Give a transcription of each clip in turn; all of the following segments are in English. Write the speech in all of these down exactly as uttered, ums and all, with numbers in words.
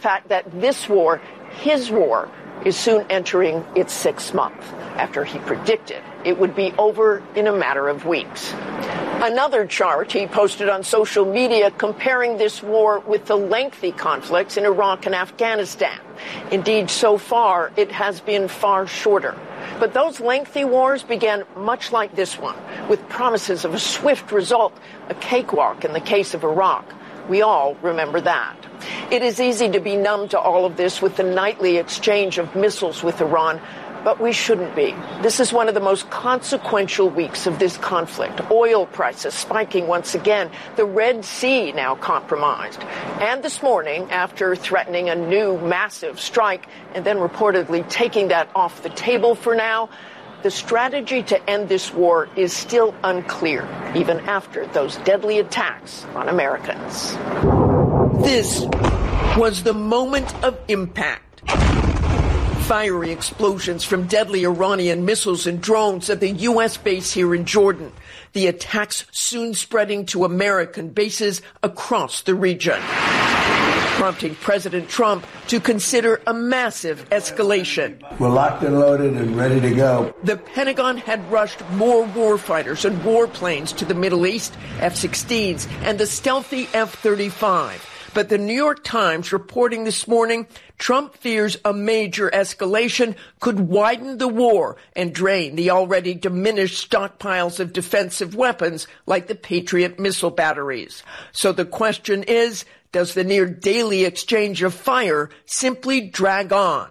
fact that this war, his war, is soon entering its sixth month, after he predicted it would be over in a matter of weeks. Another chart he posted on social media comparing this war with the lengthy conflicts in Iraq and Afghanistan. Indeed, so far, it has been far shorter. But those lengthy wars began much like this one, with promises of a swift result, a cakewalk in the case of Iraq. We all remember that. It is easy to be numb to all of this with the nightly exchange of missiles with Iran, but we shouldn't be. This is one of the most consequential weeks of this conflict. Oil prices spiking once again, the Red Sea now compromised. And this morning, after threatening a new massive strike and then reportedly taking that off the table for now, the strategy to end this war is still unclear, even after those deadly attacks on Americans. This was the moment of impact. Fiery explosions from deadly Iranian missiles and drones at the U S base here in Jordan. The attacks soon spreading to American bases across the region, prompting President Trump to consider a massive escalation. We're locked and loaded and ready to go. The Pentagon had rushed more warfighters and warplanes to the Middle East, F sixteens, and the stealthy F thirty-five. But the New York Times reporting this morning, Trump fears a major escalation could widen the war and drain the already diminished stockpiles of defensive weapons like the Patriot missile batteries. So the question is, does the near daily exchange of fire simply drag on?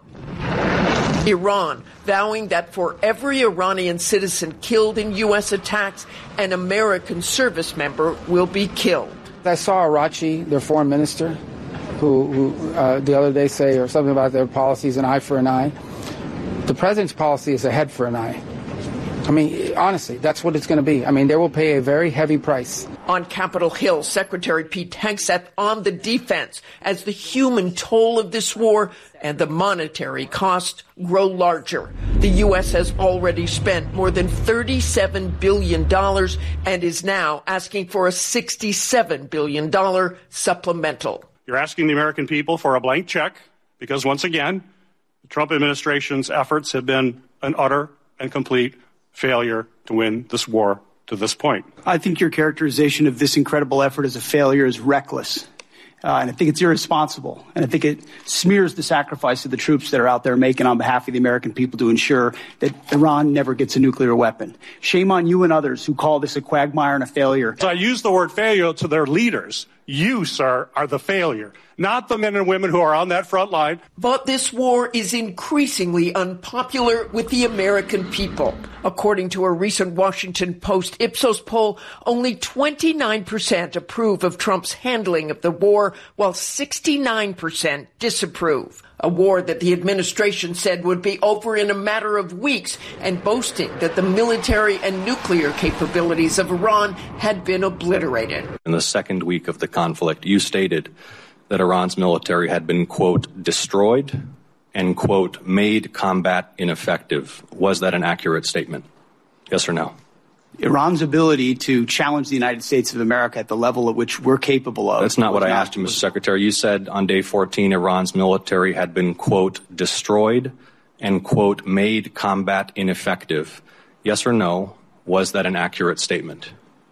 Iran vowing that for every Iranian citizen killed in U S attacks, an American service member will be killed. I saw Arachi, their foreign minister, who, who uh, the other day say or something about their policies, an eye for an eye. The president's policy is a head for an eye. I mean, honestly, that's what it's going to be. I mean, they will pay a very heavy price. On Capitol Hill, Secretary Pete Hegseth on the defense as the human toll of this war and the monetary cost grow larger. The U S has already spent more than thirty-seven billion dollars and is now asking for a sixty-seven billion dollars supplemental. You're asking the American people for a blank check because, once again, the Trump administration's efforts have been an utter and complete failure to win this war to this point. I think your characterization of this incredible effort as a failure is reckless. Uh, and I think it's irresponsible. And I think it smears the sacrifice of the troops that are out there making on behalf of the American people to ensure that Iran never gets a nuclear weapon. Shame on you and others who call this a quagmire and a failure. So I use the word failure to their leaders. You, sir, are the failure, not the men and women who are on that front line. But this war is increasingly unpopular with the American people. According to a recent Washington Post Ipsos poll, only twenty-nine percent approve of Trump's handling of the war, while sixty-nine percent disapprove. A war that the administration said would be over in a matter of weeks, and boasting that the military and nuclear capabilities of Iran had been obliterated. In the second week of the conflict, you stated that Iran's military had been, quote, destroyed and, quote, made combat ineffective. Was that an accurate statement? Yes or no? Iran's ability to challenge the United States of America at the level at which we're capable of. That's not what I asked you, Mister Secretary. You said on day fourteen, Iran's military had been, quote, destroyed and, quote, made combat ineffective. Yes or no? Was that an accurate statement?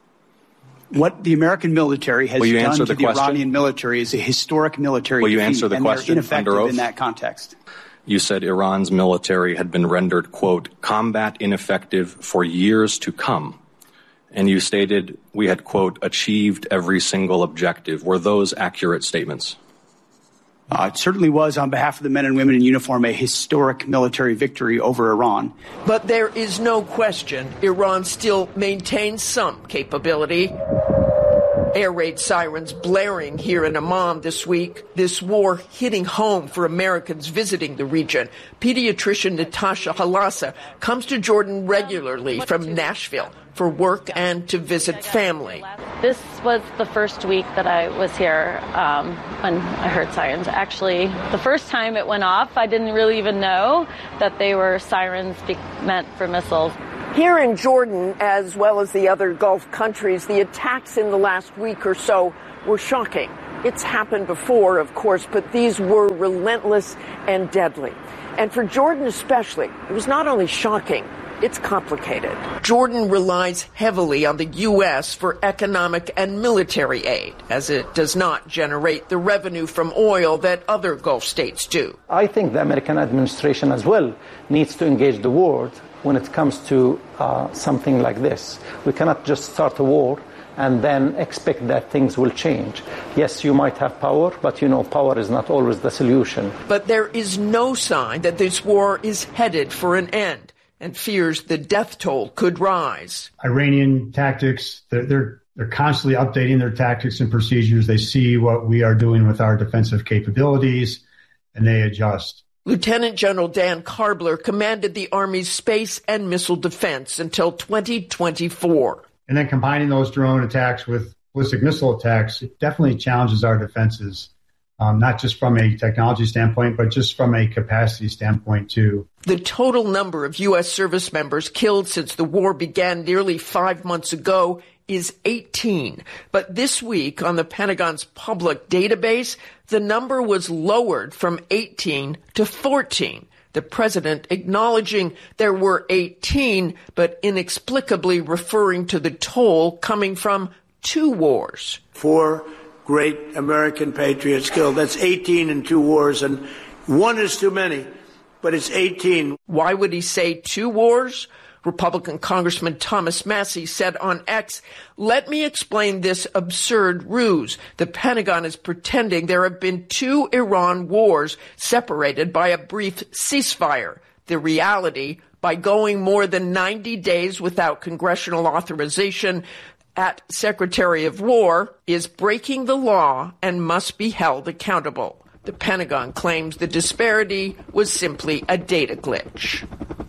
What the American military has done to the, the Iranian military is a historic military Will you defeat, answer the and question they're ineffective under oath? In that context. You said Iran's military had been rendered, quote, combat ineffective for years to come. And you stated we had, quote, achieved every single objective. Were those accurate statements? Uh, it certainly was, on behalf of the men and women in uniform, a historic military victory over Iran. But there is no question Iran still maintains some capability. Air raid sirens blaring here in Amman this week. This war hitting home for Americans visiting the region. Pediatrician Natasha Halassa comes to Jordan regularly from Nashville for work and to visit family. This was the first week that I was here um, when I heard sirens. Actually, the first time it went off, I didn't really even know that they were sirens be- meant for missiles. Here in Jordan, as well as the other Gulf countries, the attacks in the last week or so were shocking. It's happened before, of course, but these were relentless and deadly. And for Jordan especially, it was not only shocking, it's complicated. Jordan relies heavily on the U S for economic and military aid, as it does not generate the revenue from oil that other Gulf states do. I think the American administration as well needs to engage the world when it comes to uh, something like this. We cannot just start a war and then expect that things will change. Yes, you might have power, but you know, power is not always the solution. But there is no sign that this war is headed for an end, and fears the death toll could rise. Iranian tactics, they're, they're, they're constantly updating their tactics and procedures. They see what we are doing with our defensive capabilities, and they adjust. Lieutenant General Dan Karbler commanded the Army's space and missile defense until twenty twenty-four. And then combining those drone attacks with ballistic missile attacks, it definitely challenges our defenses. Um, not just from a technology standpoint, but just from a capacity standpoint, too. The total number of U S service members killed since the war began nearly five months ago is eighteen. But this week, on the Pentagon's public database, the number was lowered from eighteen to fourteen. The president acknowledging there were eighteen, but inexplicably referring to the toll coming from two wars. Four great American patriots killed. That's eighteen in two wars, and one is too many, but it's eighteen. Why would he say two wars? Republican Congressman Thomas Massie said on X, "Let me explain this absurd ruse. The Pentagon is pretending there have been two Iran wars separated by a brief ceasefire. The reality, by going more than ninety days without congressional authorization at Secretary of War, is breaking the law and must be held accountable." The Pentagon claims the disparity was simply a data glitch.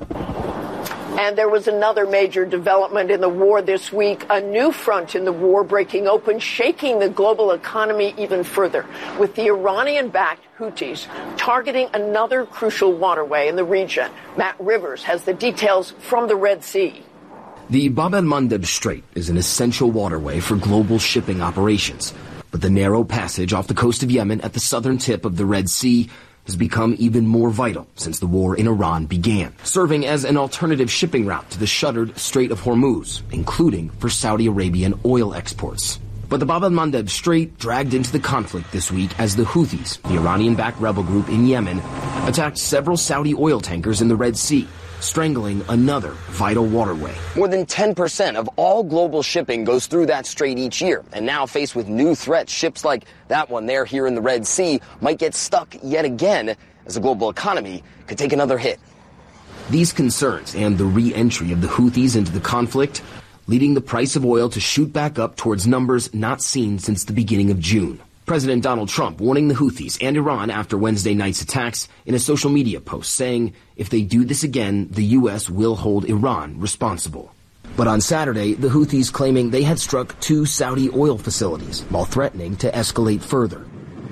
And there was another major development in the war this week, a new front in the war breaking open, shaking the global economy even further, with the Iranian-backed Houthis targeting another crucial waterway in the region. Matt Rivers has the details from the Red Sea. The Bab el-Mandeb Strait is an essential waterway for global shipping operations, but the narrow passage off the coast of Yemen at the southern tip of the Red Sea has become even more vital since the war in Iran began, serving as an alternative shipping route to the shuttered Strait of Hormuz, including for Saudi Arabian oil exports. But the Bab el-Mandeb Strait dragged into the conflict this week as the Houthis, the Iranian-backed rebel group in Yemen, attacked several Saudi oil tankers in the Red Sea, strangling another vital waterway. More than ten percent of all global shipping goes through that strait each year. And now faced with new threats, ships like that one there here in the Red Sea might get stuck yet again as the global economy could take another hit. These concerns and the re-entry of the Houthis into the conflict leading the price of oil to shoot back up towards numbers not seen since the beginning of June. President Donald Trump warning the Houthis and Iran after Wednesday night's attacks in a social media post, saying if they do this again, the U S will hold Iran responsible. But on Saturday, the Houthis claiming they had struck two Saudi oil facilities while threatening to escalate further.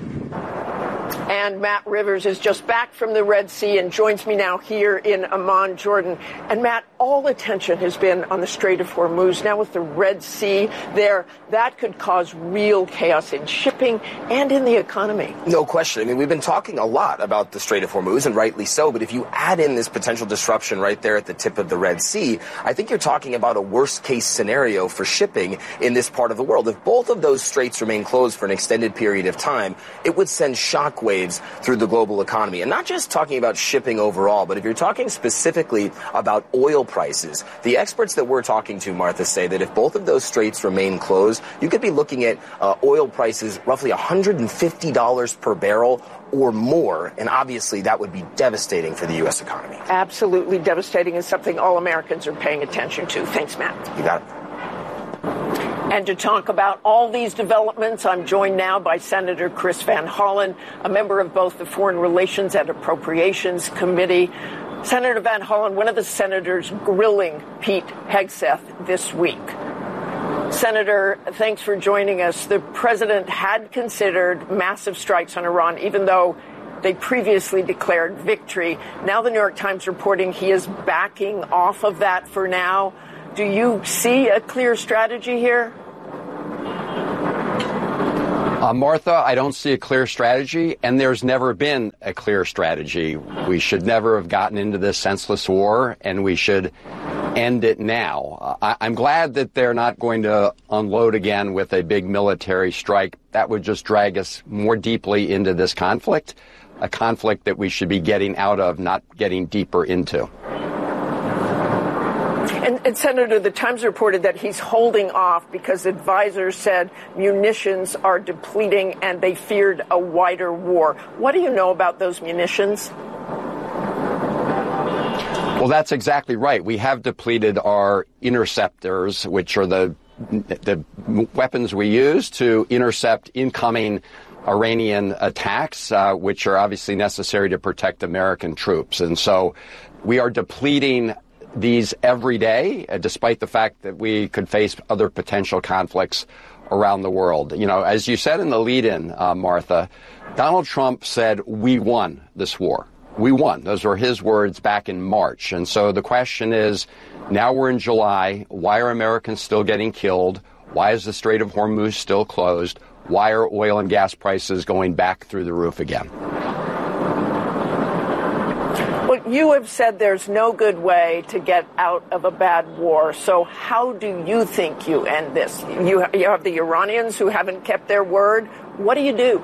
And Matt Rivers is just back from the Red Sea and joins me now here in Amman, Jordan. And Matt, all attention has been on the Strait of Hormuz. Now with the Red Sea there, that could cause real chaos in shipping and in the economy. No question. I mean, we've been talking a lot about the Strait of Hormuz, and rightly so. But if you add in this potential disruption right there at the tip of the Red Sea, I think you're talking about a worst-case scenario for shipping in this part of the world. If both of those straits remain closed for an extended period of time, it would send shockwaves through the global economy. And not just talking about shipping overall, but if you're talking specifically about oil prices, the experts that we're talking to, Martha, say that if both of those straits remain closed, you could be looking at uh, oil prices roughly one hundred fifty dollars per barrel or more. And obviously that would be devastating for the U S economy. Absolutely devastating, and something all Americans are paying attention to. Thanks, Matt. You got it. And to talk about all these developments, I'm joined now by Senator Chris Van Hollen, a member of both the Foreign Relations and Appropriations Committee. Senator Van Hollen, one of the senators grilling Pete Hegseth this week. Senator, thanks for joining us. The president had considered massive strikes on Iran, even though they previously declared victory. Now the New York Times reporting he is backing off of that for now. Do you see a clear strategy here? Uh, Martha, I don't see a clear strategy, and there's never been a clear strategy. We should never have gotten into this senseless war, and we should end it now. Uh, I- I'm glad that they're not going to unload again with a big military strike. That would just drag us more deeply into this conflict, a conflict that we should be getting out of, not getting deeper into. And, and Senator, the Times reported that he's holding off because advisors said munitions are depleting and they feared a wider war. What do you know about those munitions? Well, that's exactly right. We have depleted our interceptors, which are the the weapons we use to intercept incoming Iranian attacks, uh, which are obviously necessary to protect American troops. And so we are depleting these every day, uh, despite the fact that we could face other potential conflicts around the world. You know, as you said in the lead-in, uh, Martha, Donald Trump said, we won this war. We won. Those were his words back in March. And so the question is, now we're in July. Why are Americans still getting killed? Why is the Strait of Hormuz still closed? Why are oil and gas prices going back through the roof again? Well, you have said there's no good way to get out of a bad war. So how do you think you end this? You, you have the Iranians who haven't kept their word. What do you do?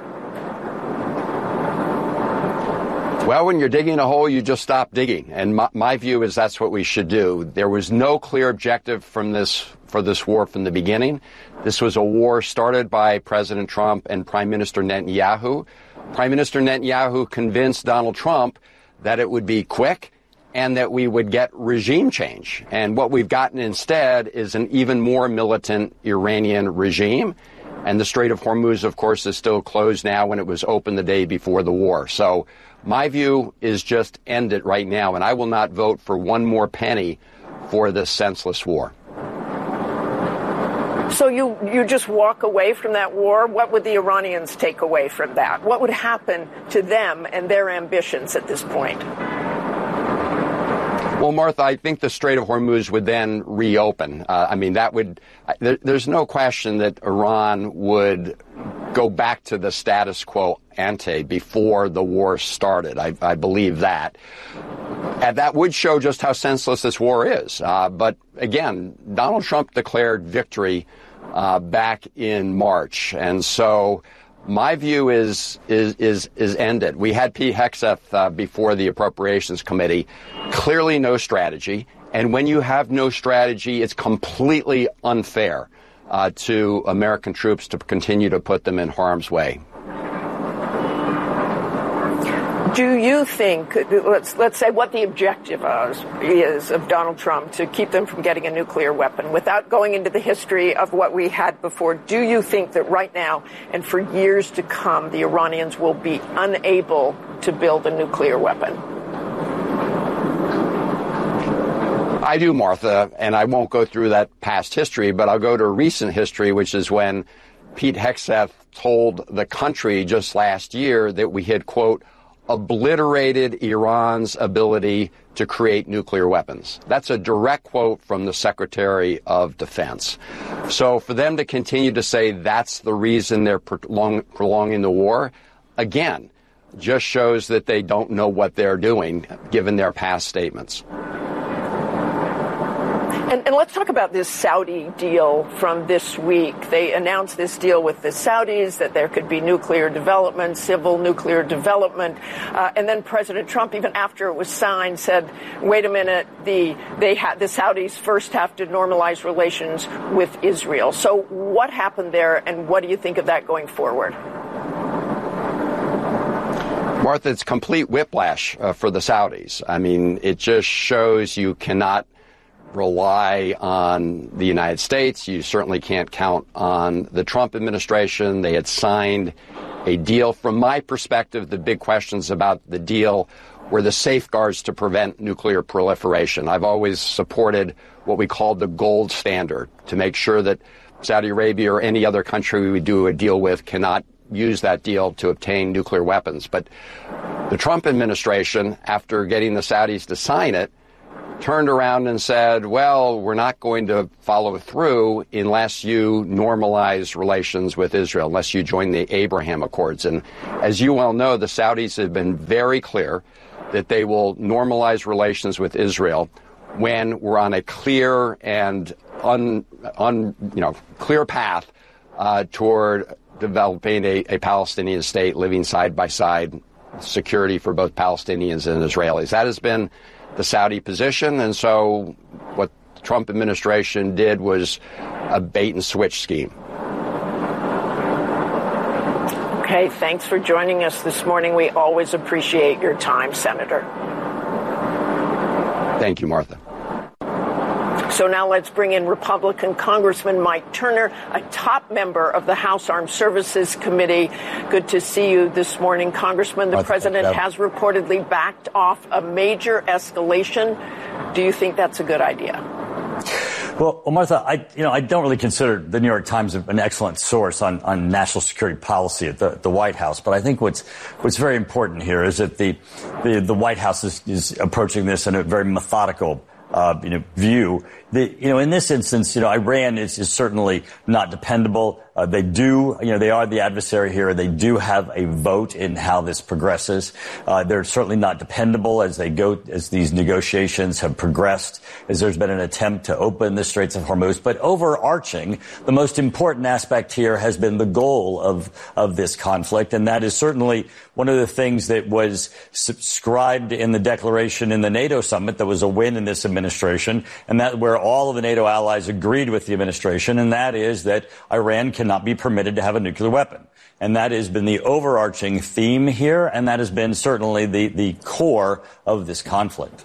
Well, when you're digging a hole, you just stop digging. And my, my view is that's what we should do. There was no clear objective from this for this war from the beginning. This was a war started by President Trump and Prime Minister Netanyahu. Prime Minister Netanyahu convinced Donald Trump that it would be quick and that we would get regime change. And what we've gotten instead is an even more militant Iranian regime. And the Strait of Hormuz, of course, is still closed now when it was open the day before the war. So my view is just end it right now. And I will not vote for one more penny for this senseless war. So you, you just walk away from that war? What would the Iranians take away from that? What would happen to them and their ambitions at this point? Well, Martha, I think the Strait of Hormuz would then reopen. Uh, I mean, that would there, there's no question that Iran would go back to the status quo ante before the war started. I, I believe that. And that would show just how senseless this war is. Uh, but again, Donald Trump declared victory uh, back in March. And so my view is is is is ended. We had Pete Hegseth uh, before the Appropriations Committee. Clearly no strategy. And when you have no strategy, it's completely unfair uh, to American troops to continue to put them in harm's way. Do you think, let's let's say what the objective is, is of Donald Trump to keep them from getting a nuclear weapon, without going into the history of what we had before, do you think that right now and for years to come, the Iranians will be unable to build a nuclear weapon? I do, Martha, and I won't go through that past history, but I'll go to recent history, which is when Pete Hegseth told the country just last year that we had, quote, obliterated Iran's ability to create nuclear weapons. That's a direct quote from the Secretary of Defense. So for them to continue to say that's the reason they're prolong- prolonging the war, again, just shows that they don't know what they're doing, given their past statements. And, and let's talk about this Saudi deal from this week. They announced this deal with the Saudis, that there could be nuclear development, civil nuclear development. Uh, and then President Trump, even after it was signed, said, wait a minute, the, they ha- the Saudis first have to normalize relations with Israel. So what happened there, and what do you think of that going forward? Martha, it's complete whiplash uh, for the Saudis. I mean, it just shows you cannot rely on the United States. You certainly can't count on the Trump administration. They had signed a deal. From my perspective, the big questions about the deal were the safeguards to prevent nuclear proliferation. I've always supported what we called the gold standard, to make sure that Saudi Arabia or any other country we would do a deal with cannot use that deal to obtain nuclear weapons. But the Trump administration, after getting the Saudis to sign it, turned around and said, well, we're not going to follow through unless you normalize relations with Israel, unless you join the Abraham Accords. And as you well know, the Saudis have been very clear that they will normalize relations with Israel when we're on a clear and un, un you know, clear path uh, toward developing a, a Palestinian state living side by side, security for both Palestinians and Israelis. That has been the Saudi position, and so what the Trump administration did was a bait and switch scheme. Okay, thanks for joining us this morning. We always appreciate your time, Senator. Thank you, Martha. So now let's bring in Republican Congressman Mike Turner, a top member of the House Armed Services Committee. Good to see you this morning, Congressman. The president has reportedly backed off a major escalation. Do you think that's a good idea? Well, well, Martha, I, you know, I don't really consider the New York Times an excellent source on, on national security policy at the, the White House. But I think what's what's very important here is that the the, the White House is, is approaching this in a very methodical Uh, you know, view. The, you know, in this instance, you know, Iran is, is certainly not dependable. Uh, they do, you know, they are the adversary here. They do have a vote in how this progresses. Uh, they're certainly not dependable as they go, as these negotiations have progressed, as there's been an attempt to open the Straits of Hormuz. But overarching, the most important aspect here has been the goal of, of this conflict. And that is certainly one of the things that was subscribed in the declaration in the NATO summit that was a win in this administration, and that where all of the NATO allies agreed with the administration, and that is that Iran cannot be permitted to have a nuclear weapon. And that has been the overarching theme here, and that has been certainly the, the core of this conflict.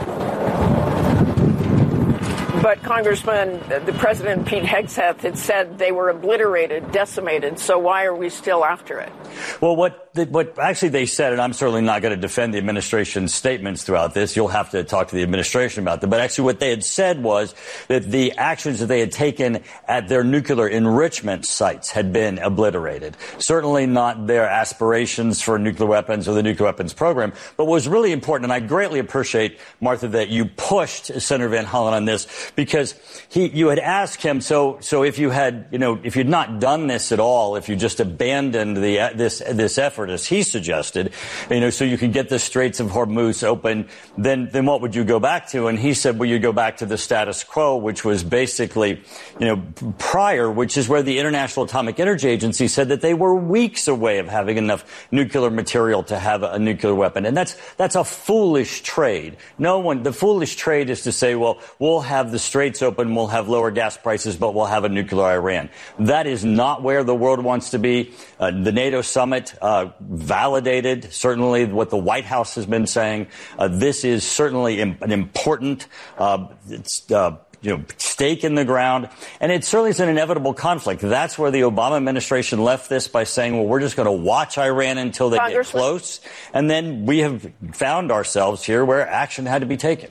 But, Congressman, the President, Pete Hegseth, had said they were obliterated, decimated. So why are we still after it? Well, what the, what actually they said, and I'm certainly not going to defend the administration's statements throughout this. You'll have to talk to the administration about them. But actually what they had said was that the actions that they had taken at their nuclear enrichment sites had been obliterated. Certainly not their aspirations for nuclear weapons or the nuclear weapons program. But what was really important, and I greatly appreciate, Martha, that you pushed Senator Van Hollen on this, because he, you had asked him, so, so if you had, you know, if you'd not done this at all, if you just abandoned the, this, this effort, as he suggested, you know, so you could get the Straits of Hormuz open, then, then what would you go back to? And he said, well, you go back to the status quo, which was basically, you know, prior, which is where the International Atomic Energy Agency said that they were weeks away of having enough nuclear material to have a, a nuclear weapon. And that's, that's a foolish trade. No one, the foolish trade is to say, well, we'll have the Straits open, we'll have lower gas prices, but we'll have a nuclear Iran. That is not where the world wants to be. Uh, the NATO summit uh, validated certainly what the White House has been saying. Uh, this is certainly im- an important uh, it's, uh, you know, stake in the ground. And it certainly is an inevitable conflict. That's where the Obama administration left this by saying, well, we're just going to watch Iran until they get close. And then we have found ourselves here where action had to be taken.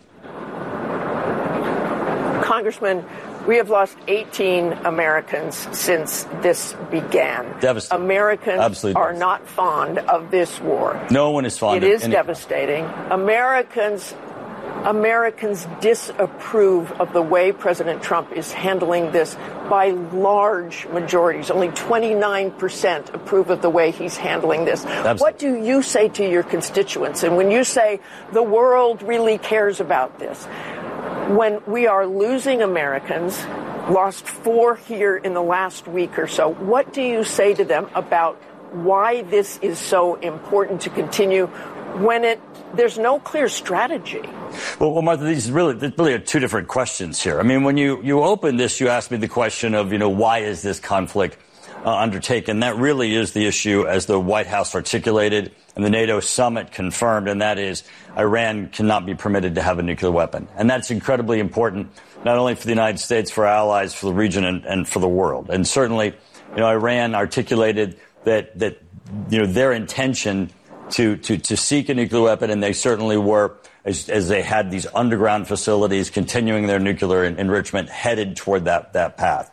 Congressman, we have lost eighteen Americans since this began. Devastating. Americans Absolutely are not fond of this war. No one is fond it of it. It is any- devastating. Americans, Americans disapprove of the way President Trump is handling this by large majorities. Only twenty-nine percent approve of the way he's handling this. Absolutely. What do you say to your constituents? And when you say the world really cares about this, when we are losing Americans, lost four here in the last week or so, what do you say to them about why this is so important to continue when it there's no clear strategy? Well, well Martha, these really, these really are two different questions here. I mean, when you, you open this, you asked me the question of, you know, why is this conflict uh, undertaken? That really is the issue as the White House articulated and the NATO summit confirmed, and that is Iran cannot be permitted to have a nuclear weapon. And that's incredibly important, not only for the United States, for our allies, for the region, and, and for the world. And certainly, you know, Iran articulated that, that, you know, their intention to, to, to seek a nuclear weapon, and they certainly were, as, as they had these underground facilities continuing their nuclear enrichment headed toward that, that path.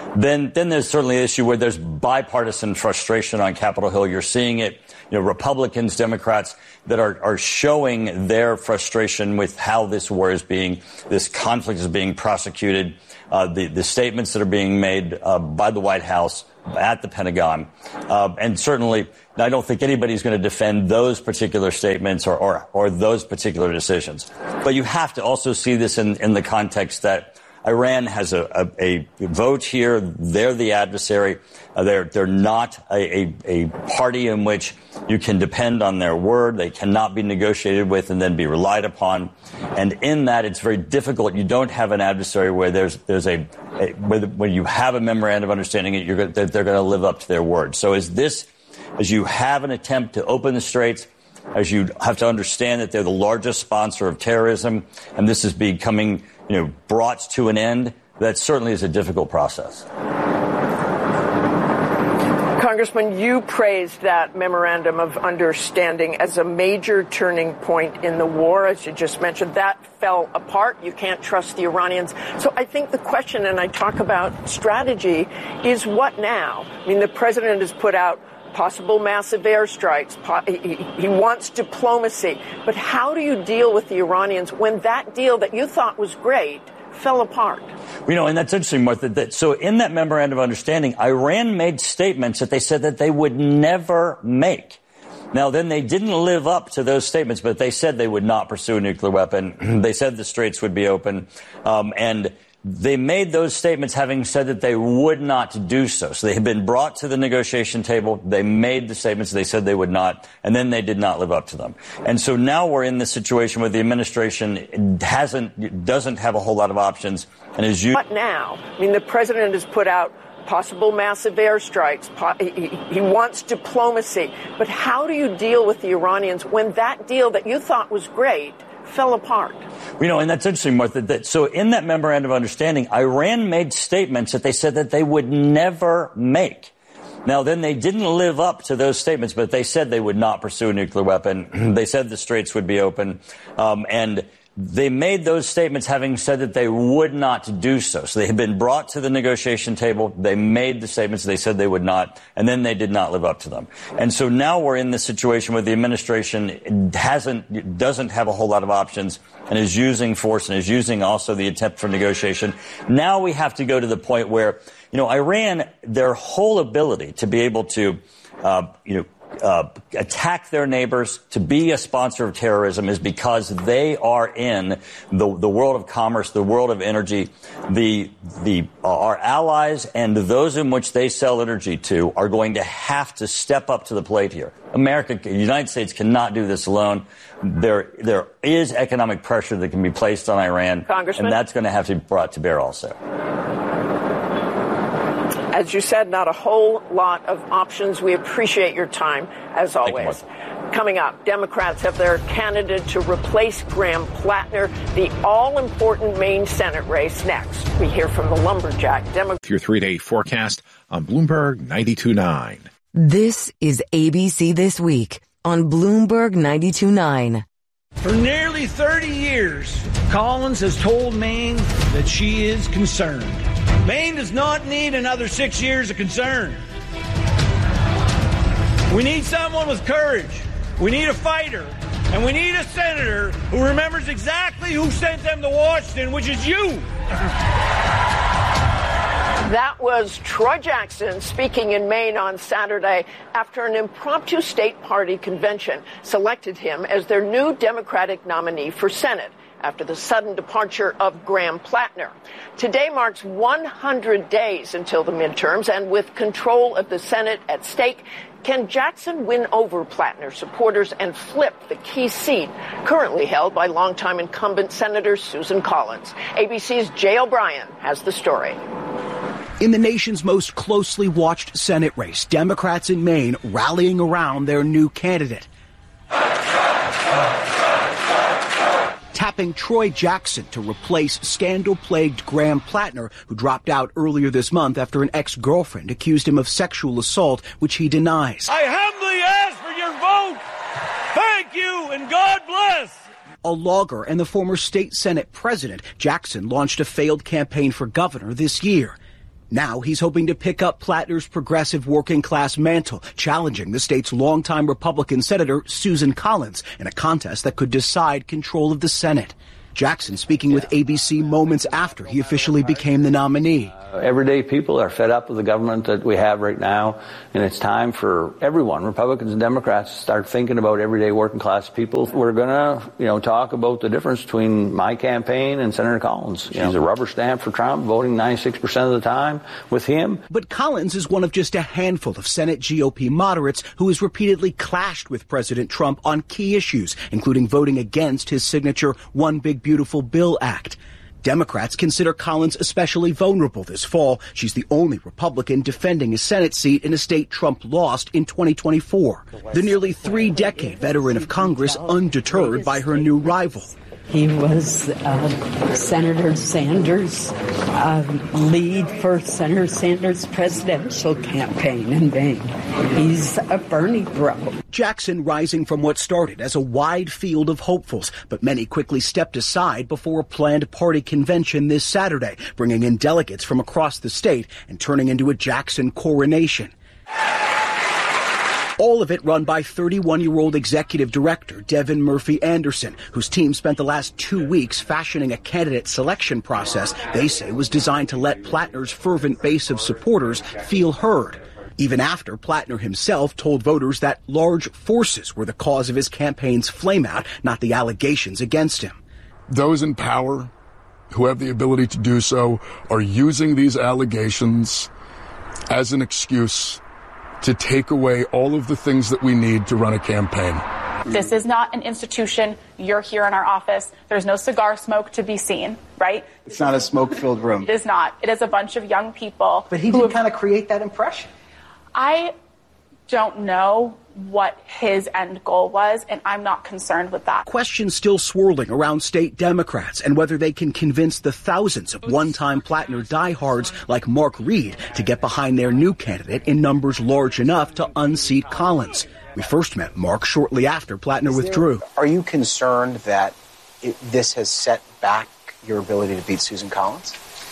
then then there's certainly an issue where there's bipartisan frustration on Capitol Hill. You're seeing it, you know, Republicans, Democrats that are, are showing their frustration with how this war is being, this conflict is being prosecuted, uh, the, the statements that are being made uh, by the White House, at the Pentagon. Uh, and certainly, I don't think anybody's going to defend those particular statements or, or, or those particular decisions. But you have to also see this in, in the context that Iran has a, a, a vote here. They're the adversary. Uh, they're, they're not a, a, a party in which you can depend on their word. They cannot be negotiated with and then be relied upon. And in that, it's very difficult. You don't have an adversary where there's, there's a, a where, the, when you have a memorandum of understanding, you're going, they're, they're going to live up to their word. So is this, as you have an attempt to open the straits, as you have to understand that they're the largest sponsor of terrorism, and this is becoming, you know, brought to an end, that certainly is a difficult process. Congressman, you praised that memorandum of understanding as a major turning point in the war. As you just mentioned, that fell apart. You can't trust the Iranians. So I think the question, and I talk about strategy, is what now? I mean, the president has put out possible massive airstrikes. He, he wants diplomacy. But how do you deal with the Iranians when that deal that you thought was great fell apart? You know, and that's interesting, Martha. That, so in that memorandum of understanding, Iran made statements that they said that they would never make. Now, then they didn't live up to those statements, but they said they would not pursue a nuclear weapon. They said the straits would be open. Um, and they made those statements having said that they would not do so. So they had been brought to the negotiation table. They made the statements. They said they would not. And then they did not live up to them. And so now we're in this situation where the administration hasn't, doesn't have a whole lot of options. And is you. What now? I mean, the president has put out possible massive airstrikes. He, he wants diplomacy. But how do you deal with the Iranians when that deal that you thought was great fell apart? You know, and that's interesting, Martha. That, so in that memorandum of understanding, Iran made statements that they said that they would never make. Now, then they didn't live up to those statements, but they said they would not pursue a nuclear weapon. They said the straits would be open. Um, and they made those statements having said that they would not do so. So they had been brought to the negotiation table. They made the statements. They said they would not. And then they did not live up to them. And so now we're in this situation where the administration hasn't, doesn't have a whole lot of options and is using force and is using also the attempt for negotiation. Now we have to go to the point where, you know, Iran, their whole ability to be able to, uh, you know, Uh, attack their neighbors, to be a sponsor of terrorism, is because they are in the the world of commerce, the world of energy. The the uh, our allies and those in which they sell energy to are going to have to step up to the plate here. America, the United States cannot do this alone. There there is economic pressure that can be placed on Iran, Congressman? And that's going to have to be brought to bear also. As you said, not a whole lot of options. We appreciate your time, as always. Coming up, Democrats have their candidate to replace Graham Plattner, the all-important Maine Senate race, next. We hear from the lumberjack Democrat. Your three-day forecast on Bloomberg ninety-two point nine. This is A B C This Week on Bloomberg ninety-two point nine. For nearly thirty years, Collins has told Maine that she is concerned. Maine does not need another six years of concern. We need someone with courage. We need a fighter. And we need a senator who remembers exactly who sent them to Washington, which is you. That was Troy Jackson speaking in Maine on Saturday after an impromptu state party convention selected him as their new Democratic nominee for Senate after the sudden departure of Graham Plattner. Today marks one hundred days until the midterms, and with control of the Senate at stake, can Jackson win over Plattner supporters and flip the key seat currently held by longtime incumbent Senator Susan Collins? A B C's Jay O'Brien has the story. In the nation's most closely watched Senate race, Democrats in Maine rallying around their new candidate. Tapping Troy Jackson to replace scandal-plagued Graham Plattner, who dropped out earlier this month after an ex-girlfriend accused him of sexual assault, which he denies. I humbly ask for your vote. Thank you, and God bless. A logger and the former state Senate president, Jackson launched a failed campaign for governor this year. Now he's hoping to pick up Plattner's progressive working-class mantle, challenging the state's longtime Republican Senator Susan Collins in a contest that could decide control of the Senate. Jackson speaking with A B C moments after he officially became the nominee. Uh, everyday people are fed up with the government that we have right now, and it's time for everyone, Republicans and Democrats, to start thinking about everyday working class people. We're going to, you know, talk about the difference between my campaign and Senator Collins. You know, he's a rubber stamp for Trump, voting ninety-six percent of the time with him. But Collins is one of just a handful of Senate G O P moderates who has repeatedly clashed with President Trump on key issues, including voting against his signature One Big Beautiful Bill Act. Democrats consider Collins especially vulnerable this fall. She's the only Republican defending a Senate seat in a state Trump lost in twenty twenty-four. The nearly three-decade veteran of Congress undeterred by her new rival. He was uh, Senator Sanders' uh, lead for Senator Sanders' presidential campaign in Maine. He's a Bernie bro. Jackson rising from what started as a wide field of hopefuls, but many quickly stepped aside before a planned party convention this Saturday, bringing in delegates from across the state and turning into a Jackson coronation. All of it run by thirty-one-year-old executive director Devin Murphy Anderson, whose team spent the last two weeks fashioning a candidate selection process they say was designed to let Plattner's fervent base of supporters feel heard. Even after Plattner himself told voters that large forces were the cause of his campaign's flameout, not the allegations against him. Those in power who have the ability to do so are using these allegations as an excuse to take away all of the things that we need to run a campaign. This is not an institution. You're here in our office. There's no cigar smoke to be seen, right? It's not a smoke-filled room. It is not. It is a bunch of young people. But he did kind of create that impression. I don't know what his end goal was, and I'm not concerned with that. Questions still swirling around state Democrats and whether they can convince the thousands of one-time Plattner diehards like Mark Reed to get behind their new candidate in numbers large enough to unseat Collins. We first met Mark shortly after Plattner withdrew. Are you concerned that it, this has set back your ability to beat Susan Collins?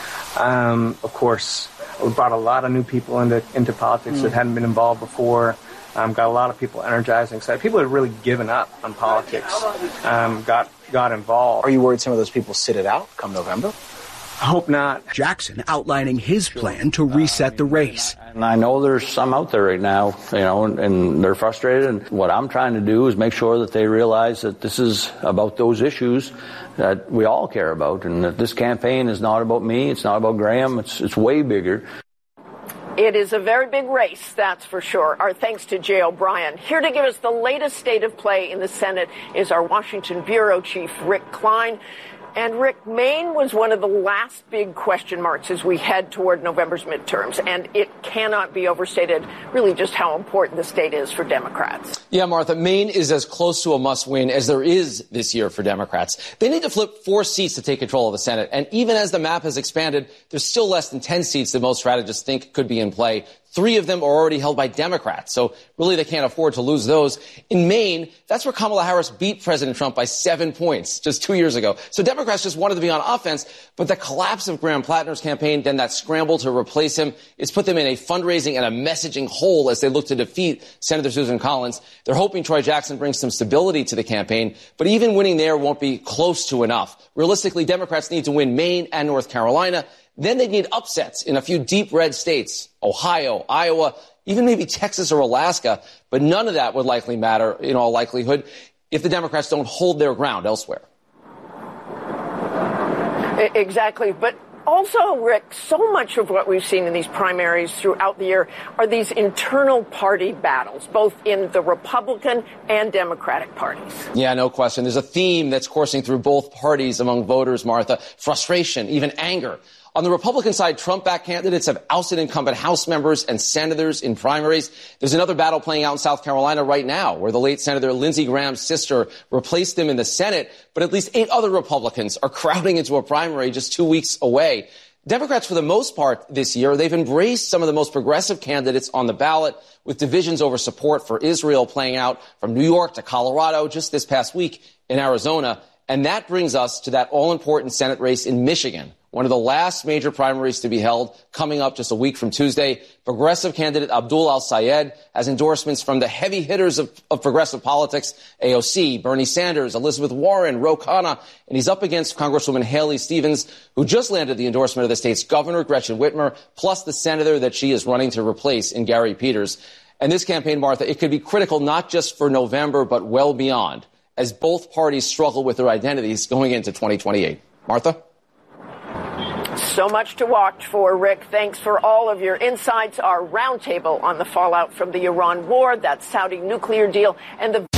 Um, of course. We brought a lot of new people into into politics mm. that hadn't been involved before. Um, got a lot of people energized and excited. People had really given up on politics, um, got got involved. Are you worried some of those people sit it out come November? I hope not. Jackson outlining his plan to reset the race. And I know there's some out there right now, you know, and, and they're frustrated. And what I'm trying to do is make sure that they realize that this is about those issues that we all care about, and that this campaign is not about me. It's not about Graham. It's it's way bigger. It is a very big race, that's for sure. Our thanks to Jay O'Brien. Here to give us the latest state of play in the Senate is our Washington bureau chief, Rick Klein. And Rick, Maine was one of the last big question marks as we head toward November's midterms, and it cannot be overstated really just how important the state is for Democrats. Yeah, Martha, Maine is as close to a must-win as there is this year for Democrats. They need to flip four seats to take control of the Senate, and even as the map has expanded, there's still less than ten seats that most strategists think could be in play. Three of them are already held by Democrats, so really they can't afford to lose those. In Maine, that's where Kamala Harris beat President Trump by seven points just two years ago. So Democrats just wanted to be on offense, but the collapse of Graham Plattner's campaign, then that scramble to replace him, it's put them in a fundraising and a messaging hole as they look to defeat Senator Susan Collins. They're hoping Troy Jackson brings some stability to the campaign, but even winning there won't be close to enough. Realistically, Democrats need to win Maine and North Carolina. Then they'd need upsets in a few deep red states, Ohio, Iowa, even maybe Texas or Alaska. But none of that would likely matter in all likelihood if the Democrats don't hold their ground elsewhere. Exactly. But also, Rick, so much of what we've seen in these primaries throughout the year are these internal party battles, both in the Republican and Democratic parties. Yeah, no question. There's a theme that's coursing through both parties among voters, Martha. Frustration, even anger. On the Republican side, Trump-backed candidates have ousted incumbent House members and senators in primaries. There's another battle playing out in South Carolina right now, where the late Senator Lindsey Graham's sister replaced him in the Senate, but at least eight other Republicans are crowding into a primary just two weeks away. Democrats, for the most part this year, they've embraced some of the most progressive candidates on the ballot, with divisions over support for Israel playing out from New York to Colorado just this past week in Arizona. And that brings us to that all-important Senate race in Michigan, one of the last major primaries to be held, coming up just a week from Tuesday. Progressive candidate Abdul Al-Sayed has endorsements from the heavy hitters of, of progressive politics, A O C, Bernie Sanders, Elizabeth Warren, Ro Khanna, and he's up against Congresswoman Haley Stevens, who just landed the endorsement of the state's governor, Gretchen Whitmer, plus the senator that she is running to replace in Gary Peters. And this campaign, Martha, it could be critical not just for November, but well beyond, as both parties struggle with their identities going into twenty twenty-eight. Martha? So much to watch for, Rick. Thanks for all of your insights. Our roundtable on the fallout from the Iran war, that Saudi nuclear deal, and the